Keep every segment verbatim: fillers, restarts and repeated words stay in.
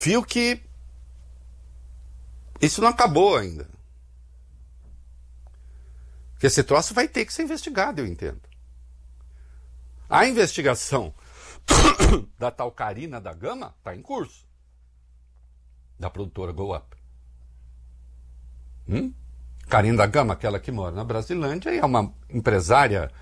viu que isso não acabou ainda. Que esse troço vai ter que ser investigado, eu entendo. A investigação da tal Karina da Gama está em curso. Da produtora Go Up. Hum? Karina da Gama, aquela que mora na Brasilândia, e é uma empresária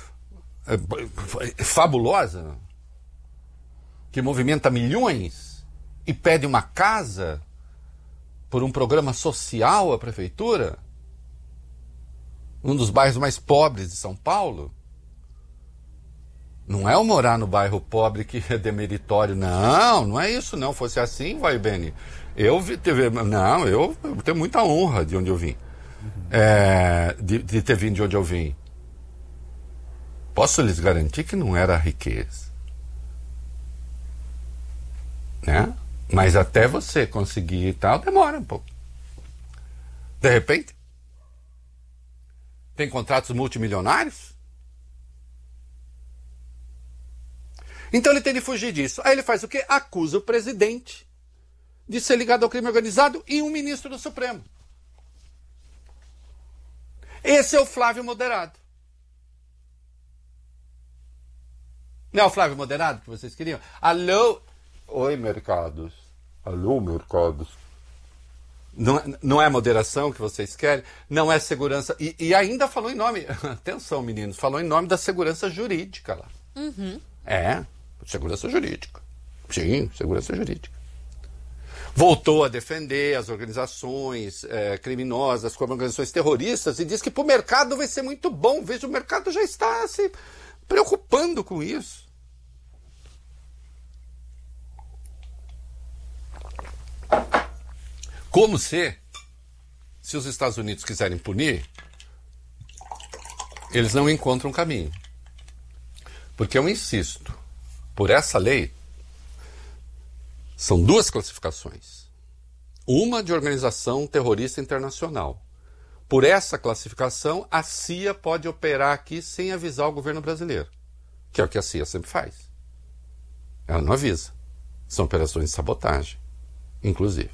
é, fabulosa, que movimenta milhões e pede uma casa por um programa social à prefeitura, um dos bairros mais pobres de São Paulo. Não é o morar no bairro pobre que é demeritório, não, não é isso não, fosse assim, vai, Beni. Eu teve, não, eu, eu tenho muita honra de onde eu vim, uhum. é, de, de ter vindo de onde eu vim. Posso lhes garantir que não era riqueza, né? Mas até você conseguir e tal, demora um pouco. De repente, tem contratos multimilionários. Então ele tem de fugir disso. Aí ele faz o quê? Acusa o presidente de ser ligado ao crime organizado e um ministro do Supremo. Esse é o Flávio Moderado. Não é o Flávio Moderado que vocês queriam? Alô? Oi, mercados. Alô, mercados. Não, não é moderação que vocês querem? Não é segurança. E, e ainda falou em nome... Atenção, meninos. Falou em nome da segurança jurídica lá. Uhum. É, segurança jurídica. Sim, segurança jurídica. Voltou a defender as organizações é, criminosas como organizações terroristas e diz que para o mercado vai ser muito bom. Veja, o mercado já está se preocupando com isso. Como se, se os Estados Unidos quiserem punir, eles não encontram caminho. Porque eu insisto, por essa lei, são duas classificações. Uma de organização terrorista internacional. Por essa classificação, a C I A pode operar aqui sem avisar o governo brasileiro. Que é o que a C I A sempre faz. Ela não avisa. São operações de sabotagem, inclusive.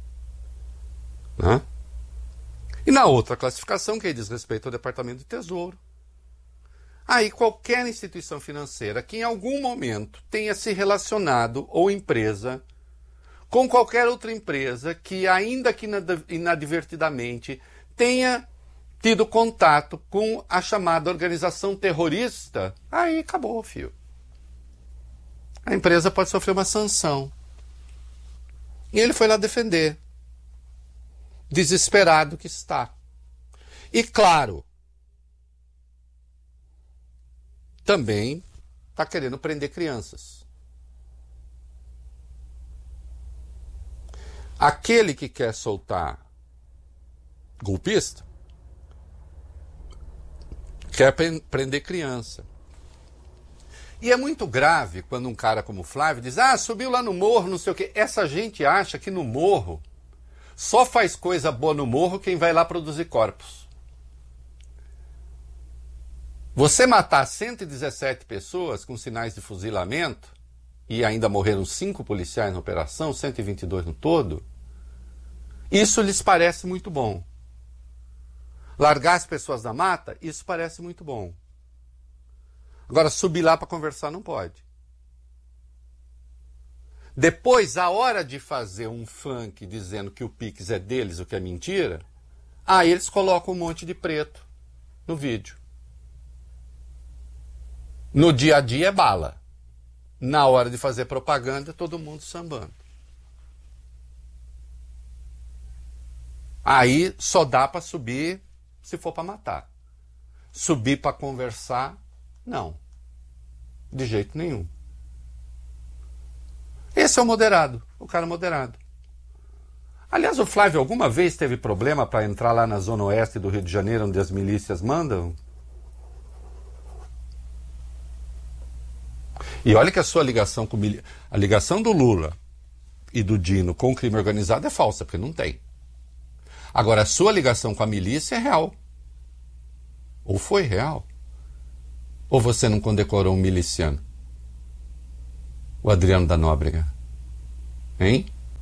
Né? E na outra classificação, que diz respeito ao Departamento de Tesouro, aí qualquer instituição financeira que em algum momento tenha se relacionado, ou empresa, com qualquer outra empresa que, ainda que inadvertidamente, tenha tido contato com a chamada organização terrorista, aí acabou, filho. A empresa pode sofrer uma sanção. E ele foi lá defender. Desesperado que está. E claro, também está querendo prender crianças. Aquele que quer soltar golpista quer prender criança. E é muito grave quando um cara como o Flávio diz, ah, subiu lá no morro, não sei o quê. Essa gente acha que no morro só faz coisa boa no morro quem vai lá produzir corpos. Você matar cento e dezessete pessoas com sinais de fuzilamento, e ainda morreram cinco policiais na operação, cento e vinte e dois no todo, isso lhes parece muito bom. Largar as pessoas da mata, isso parece muito bom. Agora, subir lá para conversar não pode. Depois, a hora de fazer um funk dizendo que o Pix é deles, o que é mentira, aí eles colocam um monte de preto no vídeo. No dia a dia é bala. Na hora de fazer propaganda, todo mundo sambando. Aí só dá para subir se for para matar. Subir para conversar, não. De jeito nenhum. Esse é o moderado, o cara moderado. Aliás, o Flávio alguma vez teve problema para entrar lá na zona oeste do Rio de Janeiro, onde as milícias mandam? E olha que a sua ligação com a ligação do Lula e do Dino com o crime organizado é falsa, porque não tem. Agora, a sua ligação com a milícia é real. Ou foi real. Ou você não condecorou um miliciano? O Adriano da Nóbrega. Hein?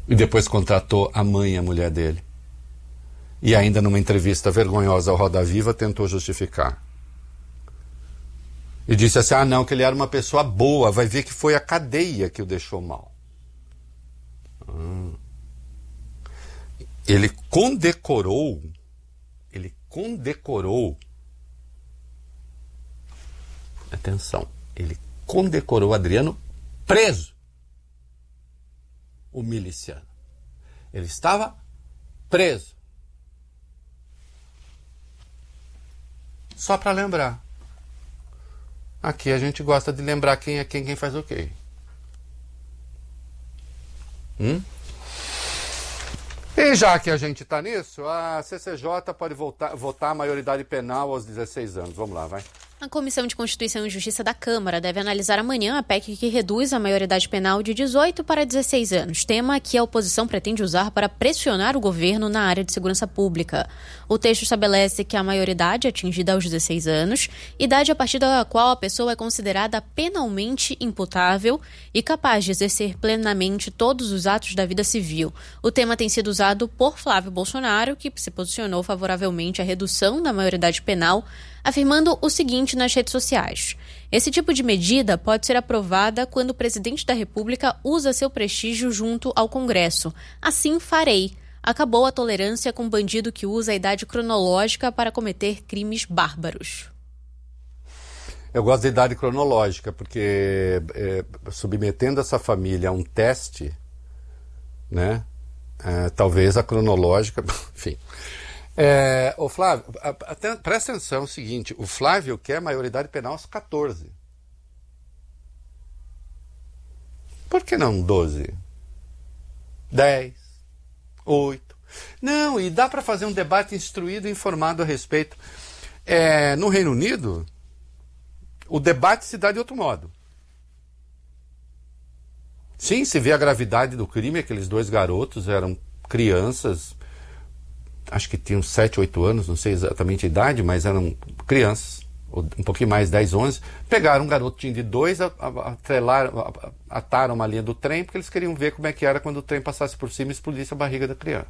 E depois contratou a mãe e a mulher dele. E ainda numa entrevista vergonhosa ao Roda Viva tentou justificar. E disse assim, ah não, que ele era uma pessoa boa, vai ver que foi a cadeia que o deixou mal. Hum. Ele condecorou, ele condecorou, atenção, ele condecorou Adriano preso, o miliciano. Ele estava preso. Só para lembrar. Aqui a gente gosta de lembrar quem é quem, quem faz o quê. Hum? E já que a gente está nisso, a C C J pode voltar, votar a maioridade penal aos dezesseis anos. Vamos lá, vai. A Comissão de Constituição e Justiça da Câmara deve analisar amanhã a P E C que reduz a maioridade penal de dezoito para dezesseis anos, tema que a oposição pretende usar para pressionar o governo na área de segurança pública. O texto estabelece que a maioridade é atingida aos dezesseis anos, idade a partir da qual a pessoa é considerada penalmente imputável e capaz de exercer plenamente todos os atos da vida civil. O tema tem sido usado por Flávio Bolsonaro, que se posicionou favoravelmente à redução da maioridade penal, afirmando o seguinte nas redes sociais: esse tipo de medida pode ser aprovada quando o presidente da República usa seu prestígio junto ao Congresso. Assim farei. Acabou a tolerância com bandido que usa a idade cronológica para cometer crimes bárbaros. Eu gosto da idade cronológica, porque é, submetendo essa família a um teste, né, é, talvez a cronológica, enfim... É, o Flávio, até, presta atenção, é o seguinte, o Flávio quer maioridade penal aos catorze. Por que não doze? dez? oito? Não, e dá para fazer um debate instruído e informado a respeito. É, no Reino Unido, o debate se dá de outro modo. Sim, se vê a gravidade do crime, aqueles dois garotos eram crianças, acho que tinham sete, oito anos, não sei exatamente a idade, mas eram crianças, um pouquinho mais, dez, onze, pegaram um garotinho de dois, atrelaram, ataram uma linha do trem, porque eles queriam ver como é que era quando o trem passasse por cima e explodisse a barriga da criança.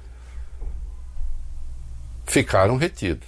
Ficaram retidos.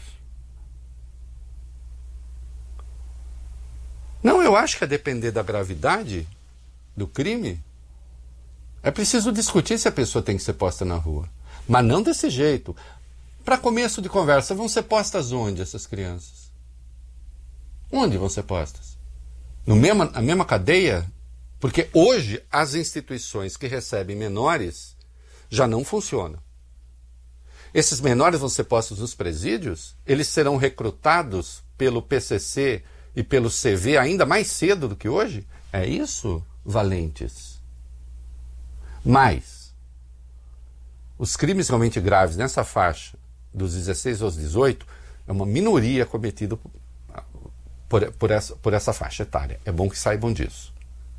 Não, eu acho que a depender da gravidade do crime, é preciso discutir se a pessoa tem que ser posta na rua. Mas não desse jeito. Para começo de conversa, vão ser postas onde essas crianças? Onde vão ser postas? No mesma, na mesma cadeia? Porque hoje as instituições que recebem menores já não funcionam. Esses menores vão ser postos nos presídios, eles serão recrutados pelo P C C e pelo C V ainda mais cedo do que hoje? É isso, valentes? Mas os crimes realmente graves nessa faixa, dos dezesseis aos dezoito, é uma minoria cometida por, por, essa, por essa faixa etária. É bom que saibam disso.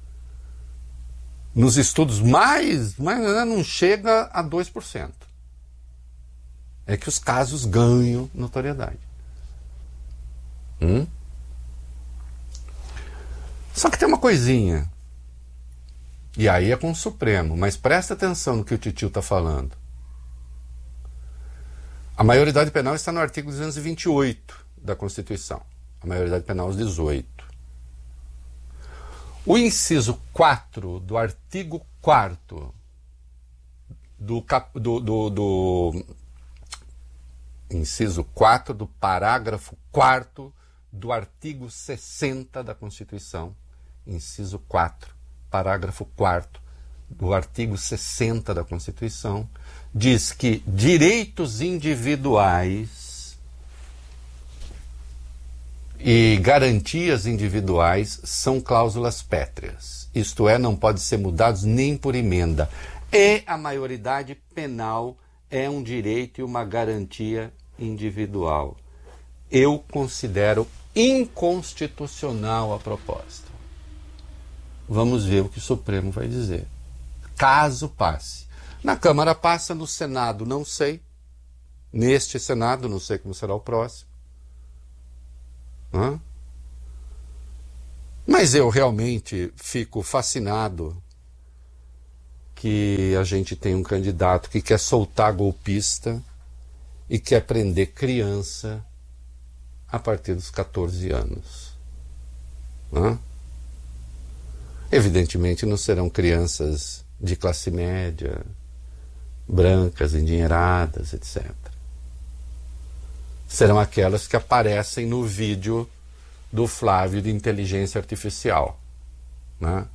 Nos estudos, mais, mais não chega a dois por cento. É que os casos ganham notoriedade. Hum? Só que tem uma coisinha. E aí é com o Supremo. Mas presta atenção no que o Titio está falando. A maioridade penal está no artigo duzentos e vinte e oito da Constituição. A maioridade penal aos dezoito. O inciso quatro do artigo quarto do, cap, do, do, do inciso quatro do parágrafo quarto do artigo sessenta da Constituição. Inciso quatro, parágrafo quarto do artigo sessenta da Constituição, diz que direitos individuais e garantias individuais são cláusulas pétreas. Isto é, não podem ser mudados nem por emenda. E a maioridade penal é um direito e uma garantia individual. Eu considero inconstitucional a proposta. Vamos ver o que o Supremo vai dizer. Caso passe. Na Câmara passa, no Senado não sei. Neste Senado não sei como será o próximo. Hã? Mas eu realmente fico fascinado que a gente tem um candidato que quer soltar golpista e quer prender criança a partir dos catorze anos. Hã? Evidentemente não serão crianças de classe média, brancas, endinheiradas, etcétera. Serão aquelas que aparecem no vídeo do Flávio de inteligência artificial. Né?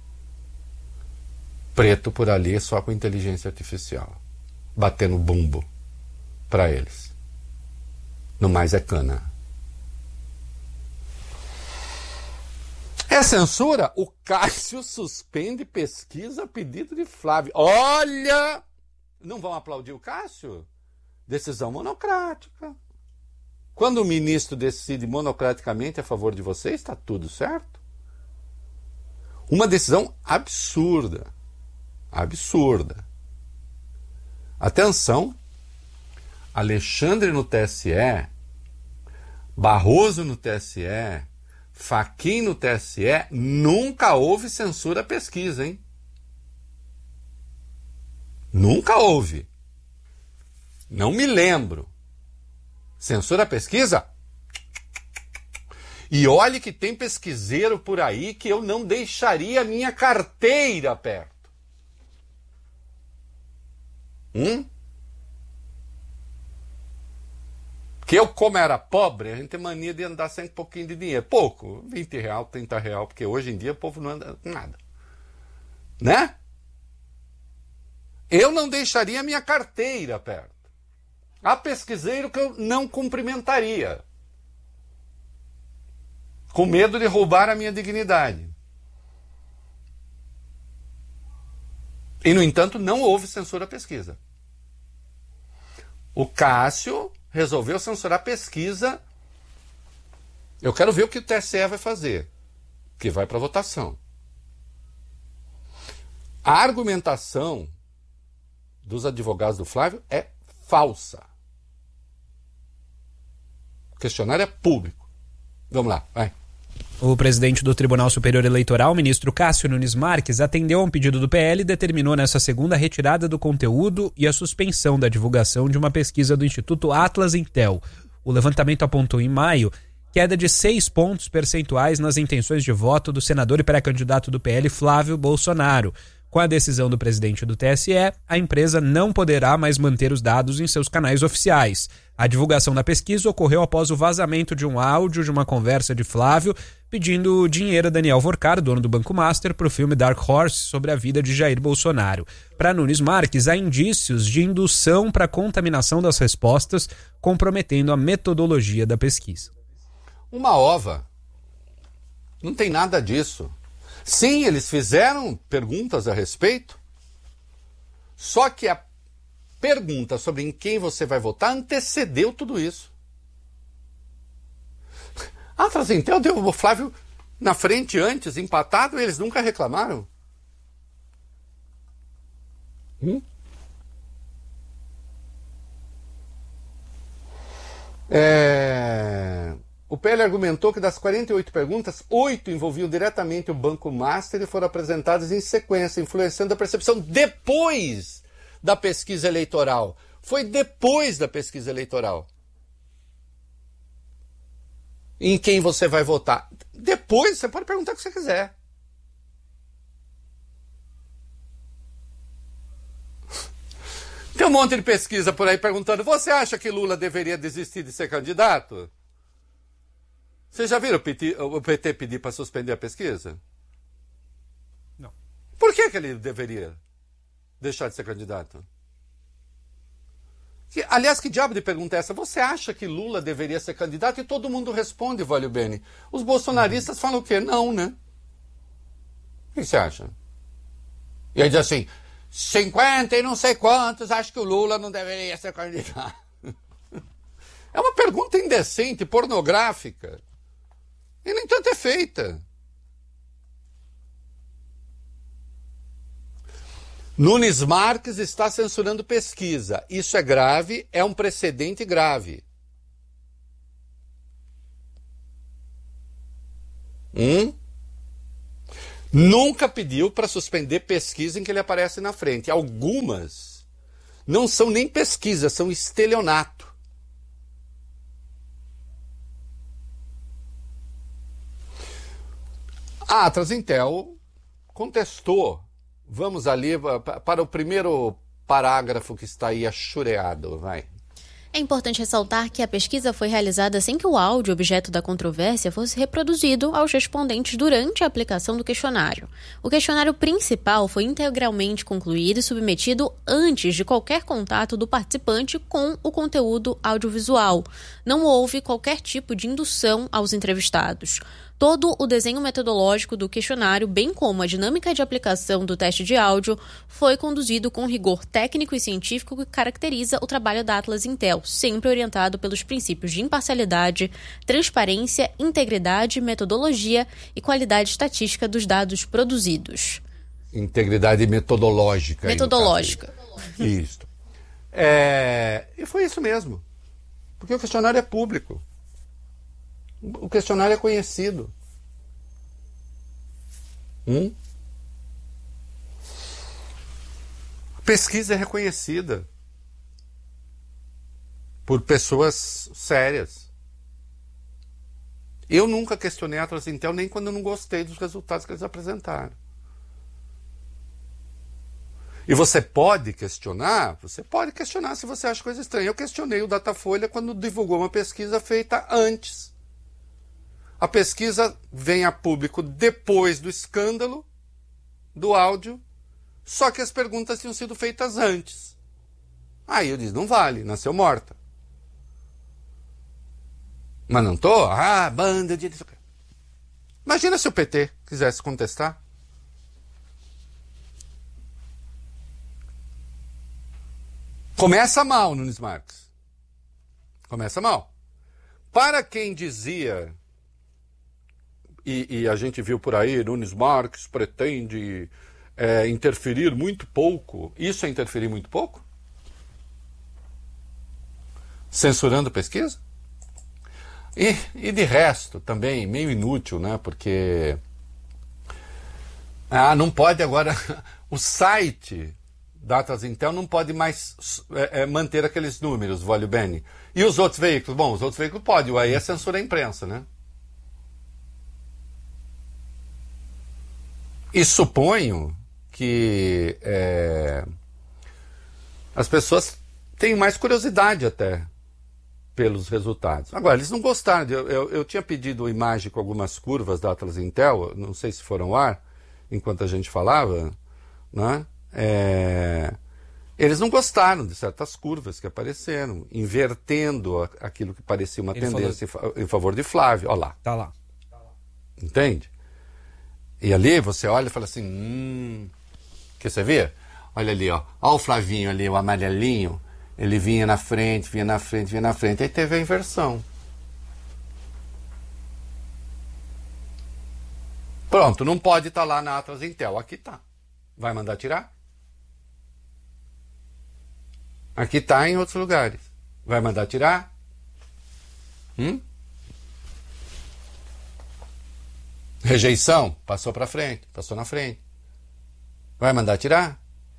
Preto por ali só com inteligência artificial. Batendo bumbo para eles. No mais é cana. É censura? O Cássio suspende pesquisa a pedido de Flávio. Olha! Não vão aplaudir o Cássio? Decisão monocrática. Quando o ministro decide monocraticamente a favor de você, está tudo certo. Uma decisão absurda. Absurda. Atenção. Alexandre no T S E, Barroso no T S E, Fachin no T S E, nunca houve censura à pesquisa, hein? Nunca houve. Não me lembro. Censura à pesquisa? E olhe que tem pesquiseiro por aí que eu não deixaria a minha carteira perto. Hum? Que eu, como era pobre, a gente tem mania de andar sem um pouquinho de dinheiro. Pouco, vinte reais, trinta reais, porque hoje em dia o povo não anda com nada. Né? Eu não deixaria a minha carteira perto. Há pesquiseiro que eu não cumprimentaria. Com medo de roubar a minha dignidade. E, no entanto, não houve censura à pesquisa. O Cássio resolveu censurar a pesquisa. Eu quero ver o que o T S E vai fazer, que vai para votação. A argumentação dos advogados do Flávio é falsa. O questionário é público. Vamos lá, vai. O presidente do Tribunal Superior Eleitoral, ministro Cássio Nunes Marques, atendeu a um pedido do P L e determinou nessa segunda a retirada do conteúdo e a suspensão da divulgação de uma pesquisa do Instituto Atlas Intel. O levantamento apontou em maio queda de seis pontos percentuais nas intenções de voto do senador e pré-candidato do P L, Flávio Bolsonaro. Com a decisão do presidente do T S E, a empresa não poderá mais manter os dados em seus canais oficiais. A divulgação da pesquisa ocorreu após o vazamento de um áudio de uma conversa de Flávio pedindo dinheiro a Daniel Vorcar, dono do Banco Master, para o filme Dark Horse sobre a vida de Jair Bolsonaro. Para Nunes Marques, há indícios de indução para a contaminação das respostas, comprometendo a metodologia da pesquisa. Uma ova. Não tem nada disso. Sim, eles fizeram perguntas a respeito, só que a pergunta sobre em quem você vai votar antecedeu tudo isso. Ah, Trazintel deu o Flávio na frente antes, empatado, e eles nunca reclamaram? Hum? É... O P L argumentou que das quarenta e oito perguntas, oito envolviam diretamente o Banco Master e foram apresentadas em sequência, influenciando a percepção depois da pesquisa eleitoral. Foi depois da pesquisa eleitoral. Em quem você vai votar? Depois, você pode perguntar o que você quiser. Tem um monte de pesquisa por aí perguntando, você acha que Lula deveria desistir de ser candidato? Vocês já viram o P T, o P T pedir para suspender a pesquisa? Não. Por que, que ele deveria deixar de ser candidato? Que, aliás, que diabo de pergunta é essa? Você acha que Lula deveria ser candidato? E todo mundo responde, Valio Bene. Os bolsonaristas uhum. falam o quê? Não, né? O que você acha? E aí diz assim, cinquenta e não sei quantos acham que o Lula não deveria ser candidato. É uma pergunta indecente, pornográfica. E, no entanto, é feita. Nunes Marques está censurando pesquisa. Isso é grave, é um precedente grave. Hum? Nunca pediu para suspender pesquisa em que ele aparece na frente. Algumas não são nem pesquisa, são estelionato. A Atlas Intel contestou. Vamos ali para o primeiro parágrafo que está aí achureado, vai. É importante ressaltar que a pesquisa foi realizada sem que o áudio objeto da controvérsia fosse reproduzido aos respondentes durante a aplicação do questionário. O questionário principal foi integralmente concluído e submetido antes de qualquer contato do participante com o conteúdo audiovisual. Não houve qualquer tipo de indução aos entrevistados. Todo o desenho metodológico do questionário, bem como a dinâmica de aplicação do teste de áudio, foi conduzido com rigor técnico e científico que caracteriza o trabalho da Atlas Intel, sempre orientado pelos princípios de imparcialidade, transparência, integridade, metodologia e qualidade estatística dos dados produzidos. Integridade metodológica. Metodológica. Isso. É, e foi isso mesmo. Porque o questionário é público. O questionário é conhecido. Hum? A pesquisa é reconhecida por pessoas sérias. Eu nunca questionei a Atlas Intel, nem quando eu não gostei dos resultados que eles apresentaram. E você pode questionar, você pode questionar se você acha coisa estranha. Eu questionei o Datafolha quando divulgou uma pesquisa feita antes. A pesquisa vem a público depois do escândalo do áudio, só que as perguntas tinham sido feitas antes. Aí eu disse, não vale, nasceu morta. Mas não tô? Ah, banda de... Imagina se o P T quisesse contestar. Começa mal, Nunes Marques. Começa mal. Para quem dizia... E, e a gente viu por aí, Nunes Marques pretende é, interferir muito pouco. Isso é interferir muito pouco? Censurando pesquisa? E, e de resto, também, meio inútil, né? Porque... Ah, não pode agora... O site da Atlas Intel não pode mais é, é, manter aqueles números, Vólio Bene. E os outros veículos? Bom, os outros veículos podem. Aí é censura a imprensa, né? E suponho que é, as pessoas têm mais curiosidade até pelos resultados. Agora, eles não gostaram. Eu, eu, eu tinha pedido imagem com algumas curvas da Atlas Intel, não sei se foram ao ar, enquanto a gente falava, né? É, eles não gostaram de certas curvas que apareceram, invertendo aquilo que parecia uma Ele tendência falou... em favor de Flávio. Olha lá. Tá lá. Entende? E ali você olha e fala assim, hum... que você vê? Olha ali, ó. Olha o Flavinho ali, o amarelinho. Ele vinha na frente, vinha na frente, vinha na frente. Aí teve a inversão. Pronto, não pode estar lá na Atlas Intel. Aqui tá. Vai mandar tirar? Aqui tá em outros lugares. Vai mandar tirar? Hum? Rejeição, passou para frente, passou na frente. Vai mandar tirar?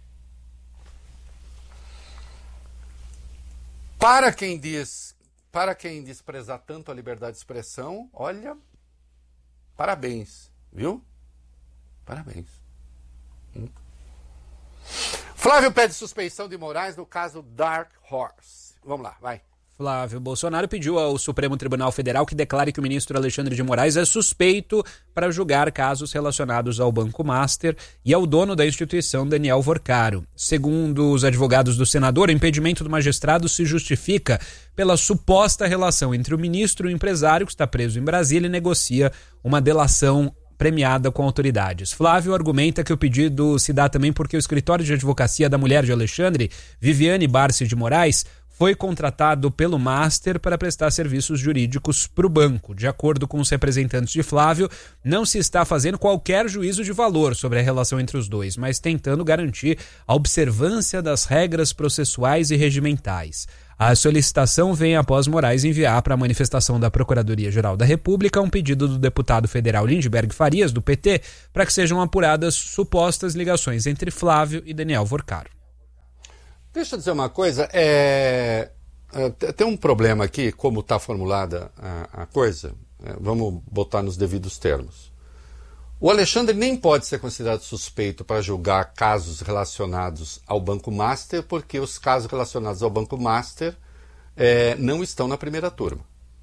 Para quem diz, para quem desprezar tanto a liberdade de expressão, olha, parabéns, viu? Parabéns. Hum. Flávio pede suspeição de Moraes no caso Dark Horse. Vamos lá, vai. Flávio Bolsonaro pediu ao Supremo Tribunal Federal que declare que o ministro Alexandre de Moraes é suspeito para julgar casos relacionados ao Banco Master e ao dono da instituição, Daniel Vorcaro. Segundo os advogados do senador, o impedimento do magistrado se justifica pela suposta relação entre o ministro e o empresário que está preso em Brasília e negocia uma delação premiada com autoridades. Flávio argumenta que o pedido se dá também porque o escritório de advocacia da mulher de Alexandre, Viviane Barsi de Moraes, foi contratado pelo Master para prestar serviços jurídicos para o banco. De acordo com os representantes de Flávio, não se está fazendo qualquer juízo de valor sobre a relação entre os dois, mas tentando garantir a observância das regras processuais e regimentais. A solicitação vem após Moraes enviar para a manifestação da Procuradoria-Geral da República um pedido do deputado federal Lindbergh Farias, do P T, para que sejam apuradas supostas ligações entre Flávio e Daniel Vorcaro. Deixa eu dizer uma coisa, é... tem um problema aqui, como está formulada a, a coisa, é, vamos botar nos devidos termos. O Alexandre nem pode ser considerado suspeito para julgar casos relacionados ao Banco Master, porque os casos relacionados ao Banco Master é, não estão na primeira turma.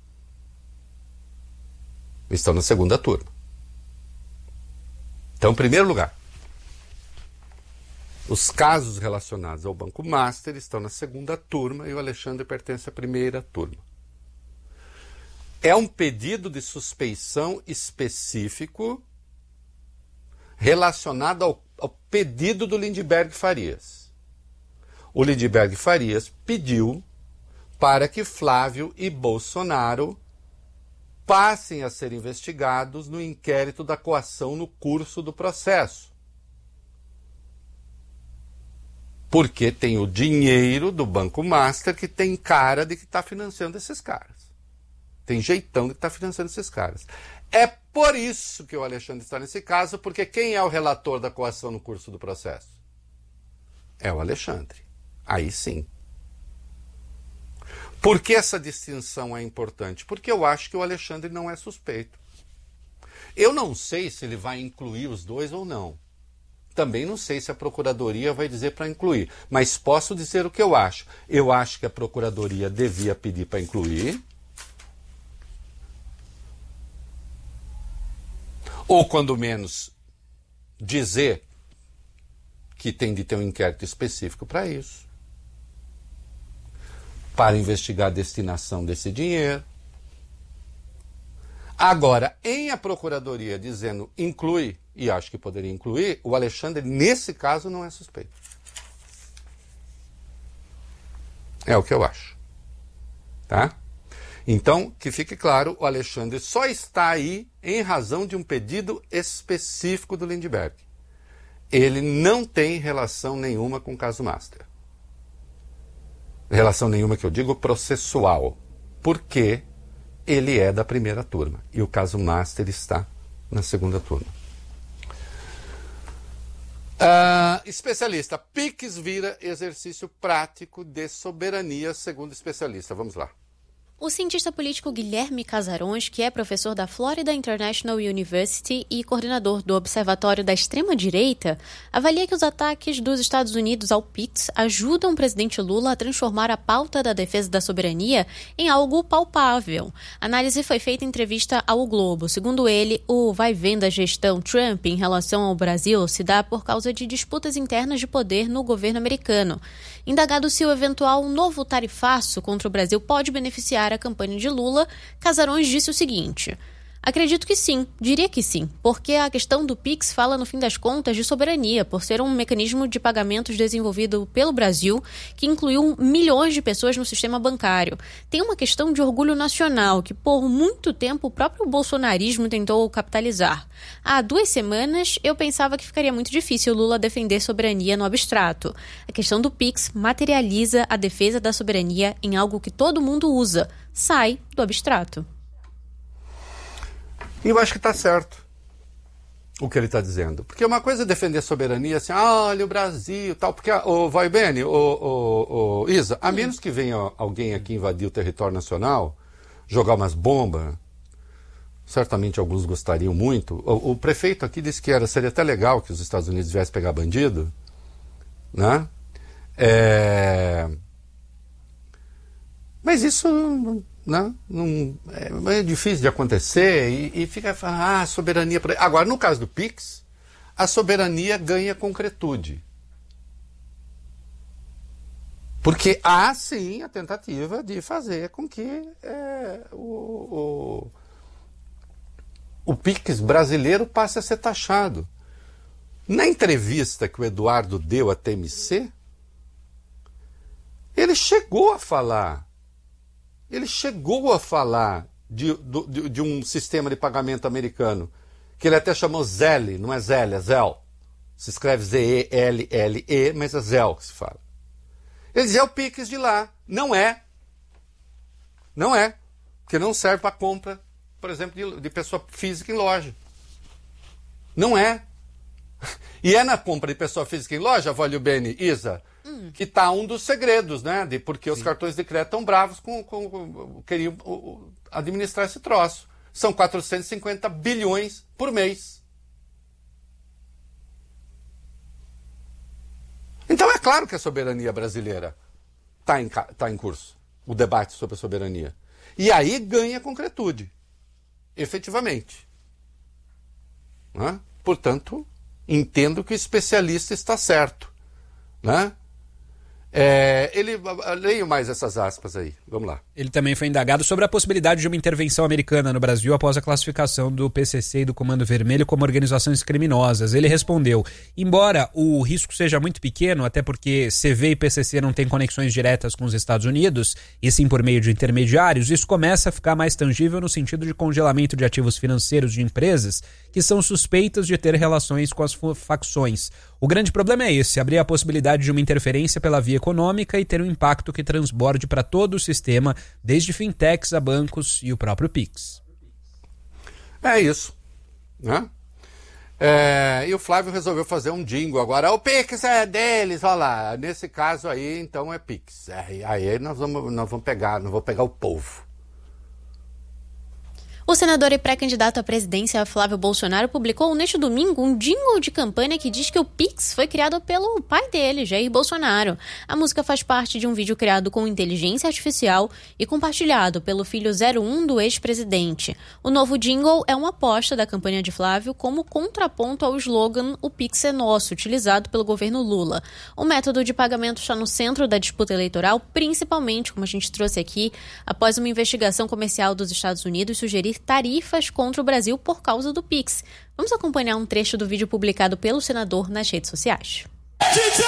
Estão na segunda turma. Então, em primeiro lugar, os casos relacionados ao Banco Master estão na segunda turma e o Alexandre pertence à primeira turma. É um pedido de suspeição específico relacionado ao, ao pedido do Lindbergh Farias. O Lindbergh Farias pediu para que Flávio e Bolsonaro passem a ser investigados no inquérito da coação no curso do processo. Porque tem o dinheiro do Banco Master que tem cara de que está financiando esses caras. Tem jeitão de que está financiando esses caras. É por isso que o Alexandre está nesse caso, porque quem é o relator da coação no curso do processo? É o Alexandre. Aí sim. Por que essa distinção é importante? Porque eu acho que o Alexandre não é suspeito. Eu não sei se ele vai incluir os dois ou não. Também não sei se a Procuradoria vai dizer para incluir, mas posso dizer o que eu acho. Eu acho que a Procuradoria devia pedir para incluir, ou quando menos dizer que tem de ter um inquérito específico para isso, para investigar a destinação desse dinheiro. Agora, em a Procuradoria dizendo inclui, e acho que poderia incluir, o Alexandre, nesse caso, não é suspeito. É o que eu acho. Tá? Então, que fique claro, o Alexandre só está aí em razão de um pedido específico do Lindbergh. Ele não tem relação nenhuma com o caso Master. Relação nenhuma que eu digo processual. Porque ele é da primeira turma e o caso Master está na segunda turma. Uh, especialista, PIX vira exercício prático de soberania, segundo especialista. Vamos lá. O cientista político Guilherme Casarões, que é professor da Florida International University e coordenador do Observatório da Extrema-Direita, avalia que os ataques dos Estados Unidos ao PIX ajudam o presidente Lula a transformar a pauta da defesa da soberania em algo palpável. A análise foi feita em entrevista ao Globo. Segundo ele, o vai-vem da gestão Trump em relação ao Brasil se dá por causa de disputas internas de poder no governo americano. Indagado se o eventual novo tarifaço contra o Brasil pode beneficiar a campanha de Lula, Casarões disse o seguinte: acredito que sim, diria que sim, porque a questão do PIX fala, no fim das contas, de soberania, por ser um mecanismo de pagamentos desenvolvido pelo Brasil, que incluiu milhões de pessoas no sistema bancário. Tem uma questão de orgulho nacional, que por muito tempo o próprio bolsonarismo tentou capitalizar. Há duas semanas, eu pensava que ficaria muito difícil Lula defender soberania no abstrato. A questão do PIX materializa a defesa da soberania em algo que todo mundo usa, sai do abstrato. E eu acho que está certo o que ele está dizendo. Porque uma coisa é defender a soberania, assim, ah, olha o Brasil, tal. Porque, o vai bem, o Isa, a menos que venha alguém aqui invadir o território nacional, jogar umas bombas, certamente alguns gostariam muito. O, o prefeito aqui disse que era, seria até legal que os Estados Unidos viessem pegar bandido, né? É... Mas isso... Não, não, é, é difícil de acontecer e, e fica falando, ah, soberania... Agora, no caso do PIX, a soberania ganha concretude. Porque há, sim, a tentativa de fazer com que é, o, o, o PIX brasileiro passe a ser taxado. Na entrevista que o Eduardo deu à T M C, ele chegou a falar... Ele chegou a falar de, de, de um sistema de pagamento americano, que ele até chamou Zelle, não é Zelle, é Zelle. Se escreve Z E L L E, mas é Zelle que se fala. Ele dizia, é o PIX de lá. Não é. Não é. Porque não serve para compra, por exemplo, de, de pessoa física em loja. Não é. E é na compra de pessoa física em loja, Voglio Bene, Isa, hum. que está um dos segredos, né? De porque Sim. os cartões de crédito estão bravos com, com, com queriam administrar esse troço. São quatrocentos e cinquenta bilhões por mês. Então é claro que a soberania brasileira está em, tá em curso, o debate sobre a soberania. E aí ganha concretude, efetivamente. Né? Portanto, entendo que o especialista está certo. Né? É, ele, leio mais essas aspas aí, vamos lá. Ele também foi indagado sobre a possibilidade de uma intervenção americana no Brasil após a classificação do P C C e do Comando Vermelho como organizações criminosas. Ele respondeu, embora o risco seja muito pequeno, até porque C V e P C C não têm conexões diretas com os Estados Unidos, e sim por meio de intermediários, isso começa a ficar mais tangível no sentido de congelamento de ativos financeiros de empresas que são suspeitas de ter relações com as facções. O grande problema é esse, abrir a possibilidade de uma interferência pela via econômica e ter um impacto que transborde para todo o sistema, desde fintechs a bancos e o próprio Pix. É isso. Né? É, e o Flávio resolveu fazer um jingle agora. O Pix é deles, olha lá. Nesse caso aí, então é Pix. É, aí nós vamos, nós vamos pegar, nós vamos pegar o povo. O senador e pré-candidato à presidência Flávio Bolsonaro publicou neste domingo um jingle de campanha que diz que o Pix foi criado pelo pai dele, Jair Bolsonaro. A música faz parte de um vídeo criado com inteligência artificial e compartilhado pelo filho zero um do ex-presidente. O novo jingle é uma aposta da campanha de Flávio como contraponto ao slogan "O Pix é nosso", utilizado pelo governo Lula. O método de pagamento está no centro da disputa eleitoral, principalmente, como a gente trouxe aqui, após uma investigação comercial dos Estados Unidos sugerir tarifas contra o Brasil por causa do Pix. Vamos acompanhar um trecho do vídeo publicado pelo senador nas redes sociais. D J